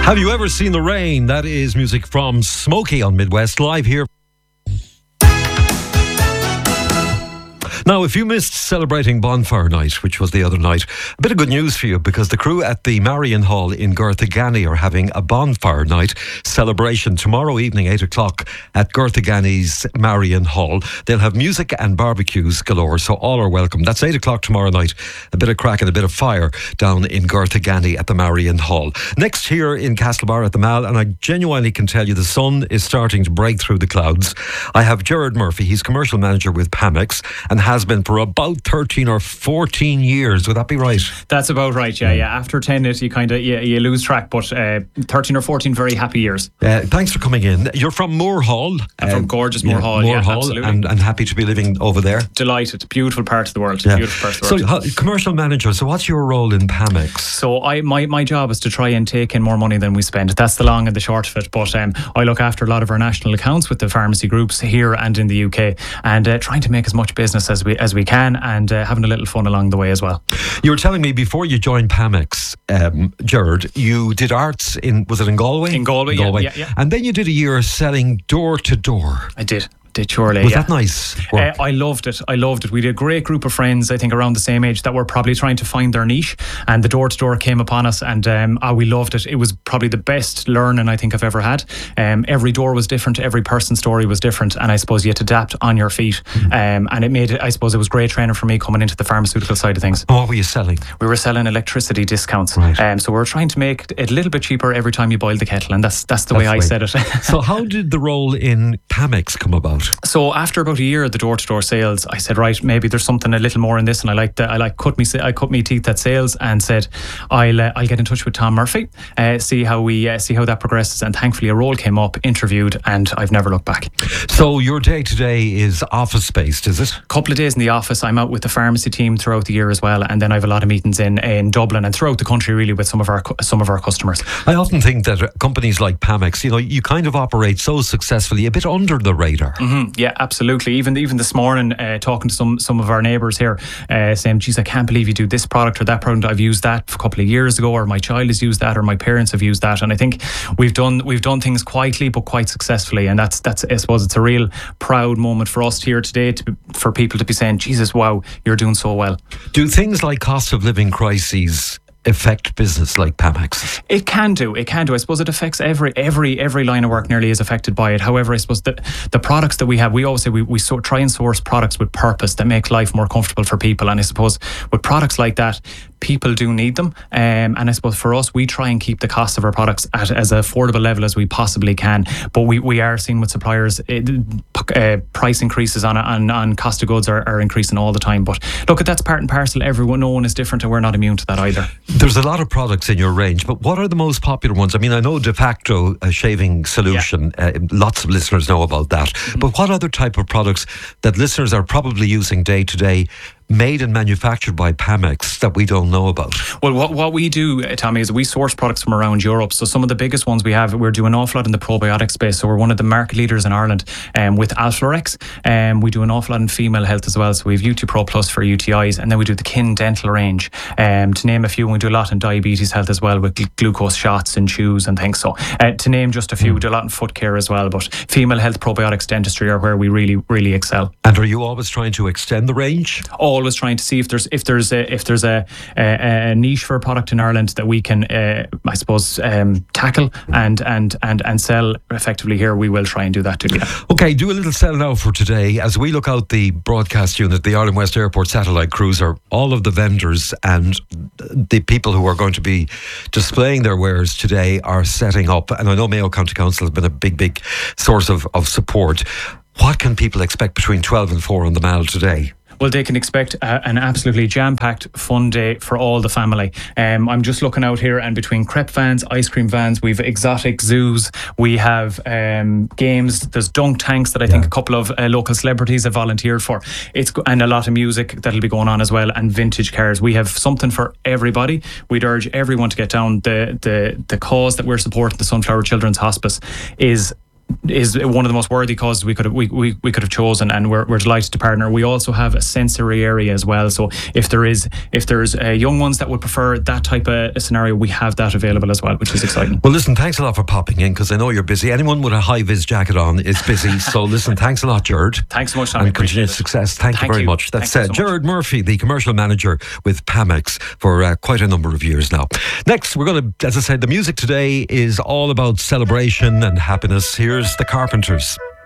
Have you ever seen the rain? That is music from Smokey on Midwest Live here. Now, if you missed celebrating Bonfire Night, which was the other night, a bit of good news for you, because the crew at the Marion Hall in Garthagani are having a Bonfire Night celebration tomorrow evening, 8 o'clock at Garthagani's Marion Hall. They'll have music and barbecues galore, so all are welcome. That's 8 o'clock tomorrow night. A bit of crack and a bit of fire down in Garthagani at the Marion Hall. Next here in Castlebar at the Mall, and I genuinely can tell you the sun is starting to break through the clouds. I have Gerard Murphy. He's commercial manager with Pamex and has been for about 13 or 14 years. Would that be right? That's about right, yeah. After 10 you lose track, but 13 or 14 very happy years. Thanks for coming in. You're from Moore Hall. I'm from gorgeous Moore Hall, absolutely. And happy to be living over there. Delighted. Beautiful part of the world. So, commercial manager, so what's your role in Pamex? So my job is to try and take in more money than we spend. That's the long and the short of it. But I look after a lot of our national accounts with the pharmacy groups here and in the UK, and trying to make as much business as we can, and having a little fun along the way as well. You were telling me before you joined Pamex, Gerard, you did arts was it in Galway? In Galway. Yeah. And then you did a year selling door to door. I did. Surely, was that nice work? I loved it. We had a great group of friends, I think around the same age, that were probably trying to find their niche, and the door-to-door came upon us, and we loved it. It was probably the best learning I think I've ever had. Every door was different, every person's story was different, and I suppose you had to adapt on your feet. And it made it, I suppose it was great training for me coming into the pharmaceutical side of things. And what were you selling? We were selling electricity discounts. Right. So we were trying to make it a little bit cheaper every time you boiled the kettle, and that's the way I said it. So how did the role in Pamex come about? So after about a year of the door-to-door sales, I said, right, maybe there's something a little more in this, and I cut me teeth at sales, and said, I'll get in touch with Tom Murphy, see how that progresses. And thankfully a role came up, interviewed, and I've never looked back. So your day to day is office based, is it? A couple of days in the office. I'm out with the pharmacy team throughout the year as well, and then I have a lot of meetings in Dublin and throughout the country, really, with some of our customers. I often think that companies like Pamex, you kind of operate so successfully, a bit under the radar. Mm-hmm. Yeah, absolutely. Even this morning, talking to some of our neighbours here, saying, geez, I can't believe you do this product or that product. I've used that a couple of years ago, or my child has used that, or my parents have used that. And I think we've done things quietly but quite successfully, and that's I suppose it's a real proud moment for us here today, for people to be saying, Jesus, wow, you're doing so well. Do things like cost of living crises affect business like Pamex? It can do. I suppose it affects every line of work nearly is affected by it. However, I suppose that the products that we have, we always say we try and source products with purpose that make life more comfortable for people. And I suppose with products like that, people do need them. And I suppose for us, we try and keep the cost of our products at as affordable level as we possibly can. But we are seeing with suppliers, price increases on cost of goods are increasing all the time. But look, that's part and parcel. No one is different, and we're not immune to that either. There's a lot of products in your range, but what are the most popular ones? I mean, I know De Facto, a shaving solution. Yeah. Lots of listeners know about that. Mm-hmm. But what other type of products that listeners are probably using day to day, made and manufactured by Pamex, that we don't know about? Well, what we do, Tommy, is we source products from around Europe. So some of the biggest ones we have, we're doing an awful lot in the probiotic space. So we're one of the market leaders in Ireland with Alflorex. We do an awful lot in female health as well. So we have UT Pro Plus for UTIs, and then we do the Kin Dental range. To name a few, we do a lot in diabetes health as well, with glucose shots and chews and things. So to name just a few, we do a lot in foot care as well. But female health, probiotics, dentistry are where we really, really excel. And are you always trying to extend the range? Always trying to see if there's a niche for a product in Ireland that we can I suppose tackle and sell effectively here. We will try and do that too. Yeah. Okay, do a little sell now for today as we look out the broadcast unit, the Ireland West Airport satellite cruiser. All of the vendors and the people who are going to be displaying their wares today are setting up, and I know Mayo County Council has been a big source of support. What can people expect between 12 and 4 on the Mall today? Well, they can expect an absolutely jam-packed, fun day for all the family. I'm just looking out here, and between crepe vans, ice cream vans, we've exotic zoos, we have games, there's dunk tanks that I think a couple of local celebrities have volunteered for. And a lot of music that'll be going on as well, and vintage cars. We have something for everybody. We'd urge everyone to get down. The cause that we're supporting, the Sunflower Children's Hospice, is is one of the most worthy causes we could have chosen, and we're delighted to partner. We also have a sensory area as well, so if there's young ones that would prefer that type of a scenario, we have that available as well, which is exciting. Well, listen, thanks a lot for popping in, because I know you're busy. Anyone with a high-vis jacket on is busy. So listen, thanks a lot, Gerard. Thanks so much, Tommy. And continued success. Thank you very much. That's Gerard Murphy, the commercial manager with Pamex for quite a number of years now. Next, we're going to, as I said, the music today is all about celebration and happiness. Here's the Carpenters.